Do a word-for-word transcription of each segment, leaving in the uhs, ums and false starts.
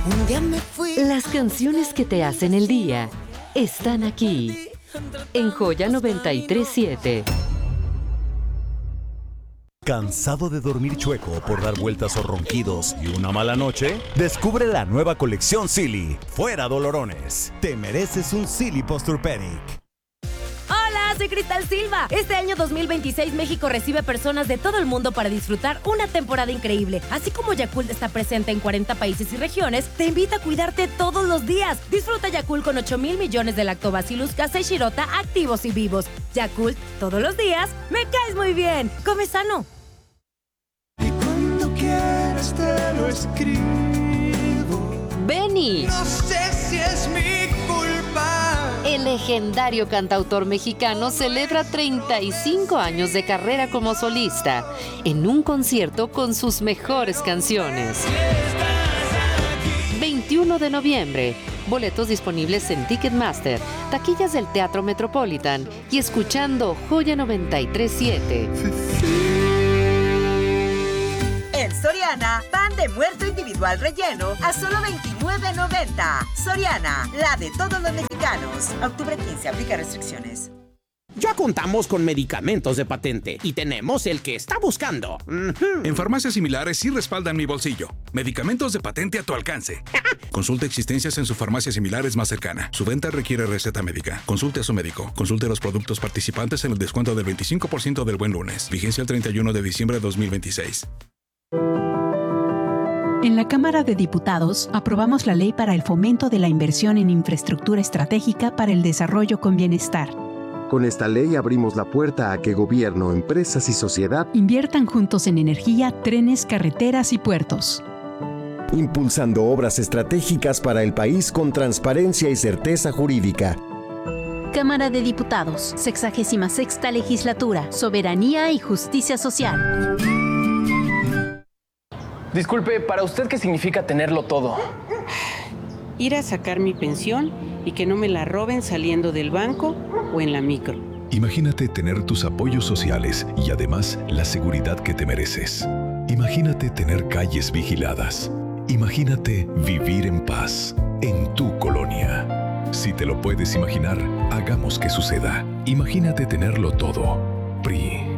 Un día me fui. Las canciones que te hacen el día están aquí, en Joya noventa y tres siete. ¿Cansado de dormir chueco por dar vueltas o ronquidos y una mala noche? Descubre la nueva colección Silly. Fuera dolorones. Te mereces un Silly Posturepedic. Hola, soy Cristal Silva. Este año dos mil veintiséis México recibe personas de todo el mundo para disfrutar una temporada increíble. Así como Yakult está presente en cuarenta países y regiones, te invita a cuidarte todos los días. Disfruta Yakult con ocho mil millones de lactobacillus casei shirota activos y vivos. Yakult, todos los días, me caes muy bien. Come sano. Y cuando quieras te lo escribo. Benny. No sé si es mi culpa. El legendario cantautor mexicano celebra treinta y cinco años de carrera como solista en un concierto con sus mejores canciones. veintiuno de noviembre. Boletos disponibles en Ticketmaster, taquillas del Teatro Metropolitan y escuchando Joya noventa y tres siete. En Soriana, pan de muerto individual relleno a solo veintinueve noventa. Soriana, la de todos los mexicanos. Octubre quince, aplica restricciones. Ya contamos con medicamentos de patente y tenemos el que está buscando. Uh-huh. En farmacias similares sí respaldan mi bolsillo. Medicamentos de patente a tu alcance. Consulte existencias en su farmacia similares más cercana. Su venta requiere receta médica. Consulte a su médico. Consulte los productos participantes en el descuento del veinticinco por ciento del Buen Lunes. Vigencia el treinta y uno de diciembre de dos mil veintiséis. En la Cámara de Diputados aprobamos la Ley para el Fomento de la Inversión en Infraestructura Estratégica para el Desarrollo con Bienestar. Con esta ley abrimos la puerta a que gobierno, empresas y sociedad inviertan juntos en energía, trenes, carreteras y puertos, impulsando obras estratégicas para el país con transparencia y certeza jurídica. Cámara de Diputados, sexagésima sexta Legislatura, Soberanía y Justicia Social. Disculpe, ¿para usted qué significa tenerlo todo? Ir a sacar mi pensión y que no me la roben saliendo del banco o en la micro. Imagínate tener tus apoyos sociales y además la seguridad que te mereces. Imagínate tener calles vigiladas. Imagínate vivir en paz en tu colonia. Si te lo puedes imaginar, hagamos que suceda. Imagínate tenerlo todo. P R I.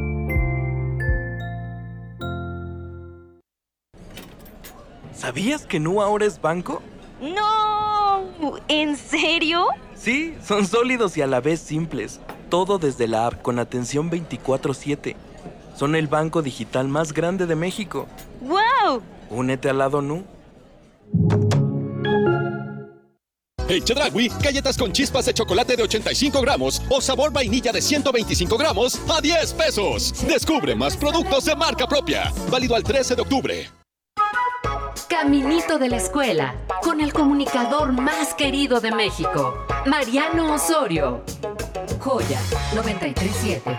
¿Sabías que Nu ahora es banco? ¡No! ¿En serio? Sí, son sólidos y a la vez simples. Todo desde la app con atención veinticuatro siete. Son el banco digital más grande de México. ¡Wow! Únete al lado Nu. En Chedraui, galletas con chispas de chocolate de ochenta y cinco gramos o sabor vainilla de ciento veinticinco gramos a diez pesos. Descubre más productos de marca propia. Válido al trece de octubre. Caminito de la escuela, con el comunicador más querido de México, Mariano Osorio. Joya noventa y tres siete.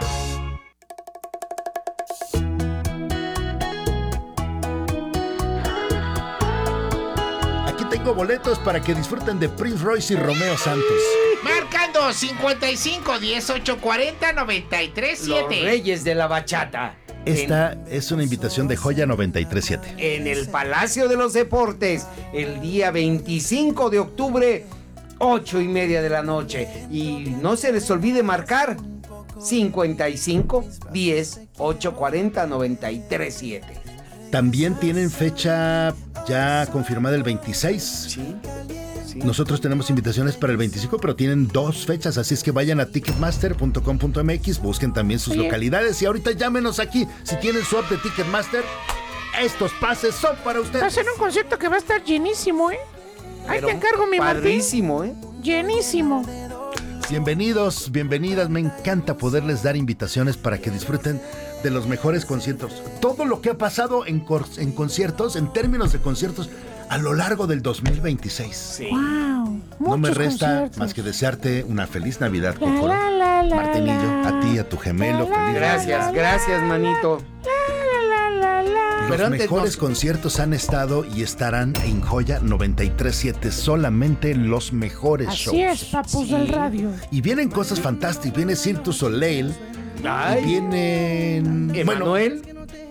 Aquí tengo boletos para que disfruten de Prince Royce y Romeo Santos. Marcando cincuenta y cinco, dieciocho, cuarenta, noventa y tres siete. Los Reyes de la Bachata. Esta en, es una invitación de Joya noventa y tres siete. En el Palacio de los Deportes, el día veinticinco de octubre, ocho y media de la noche. Y no se les olvide marcar cincuenta y cinco, diez, ocho, cuarenta, noventa y tres siete. También tienen fecha ya confirmada el veintiséis. Sí. Sí. Nosotros tenemos invitaciones para el veinticinco, pero tienen dos fechas, así es que vayan a ticketmaster punto com punto m x, busquen también sus Oye. localidades y ahorita llámenos aquí. Si tienen su app de Ticketmaster, estos pases son para ustedes. Va a ser un concierto que va a estar llenísimo, ¿eh? Ahí pero te encargo, mi Martín. Padrísimo, ¿eh? Llenísimo. Bienvenidos, bienvenidas. Me encanta poderles dar invitaciones para que disfruten de los mejores conciertos. Todo lo que ha pasado en, cor- en conciertos, en términos de conciertos, a lo largo del dos mil veintiséis. Sí. Wow. No me resta conciertos. más que desearte una feliz Navidad, la, Cocoro. La, la, la, Martinillo, la, a ti, a tu gemelo. la, feliz Gracias, Navidad. gracias, manito. La, la, la, la. Los Pero mejores nos... conciertos han estado y estarán en Joya noventa y tres siete. Solamente los mejores Así shows. Así es, papus sí. del radio. Y vienen cosas fantásticas. Viene Cirque du Soleil. Ay. Y vienen... Emanuel. Bueno,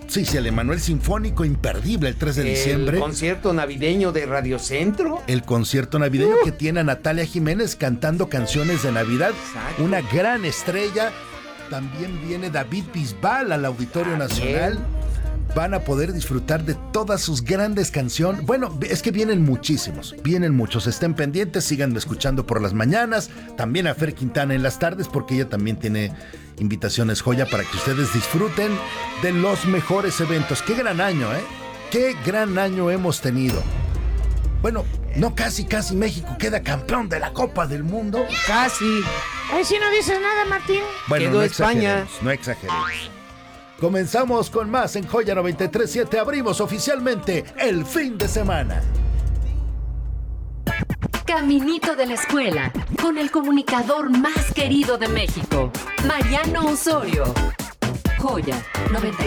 Sí, sí, el Emanuel Sinfónico, imperdible el tres de diciembre. El concierto navideño de Radio Centro. El concierto navideño Uh. que tiene a Natalia Jiménez cantando canciones de Navidad. Exacto. Una gran estrella. También viene David Bisbal al Auditorio Ah, Nacional. bien. Van a poder disfrutar de todas sus grandes canciones. Bueno, es que vienen muchísimos, vienen muchos. Estén pendientes, síganme escuchando por las mañanas. También a Fer Quintana en las tardes, porque ella también tiene invitaciones joya para que ustedes disfruten de los mejores eventos. ¡Qué gran año, eh! ¡Qué gran año hemos tenido! Bueno, no casi, casi México queda campeón de la Copa del Mundo. Casi. Ay, si no dices nada, Martín. Bueno, Quedó no España. exageremos, no exageremos. Comenzamos con más en Joya noventa y tres punto siete. Abrimos oficialmente el fin de semana. Caminito de la escuela, con el comunicador más querido de México, Mariano Osorio. Joya noventa y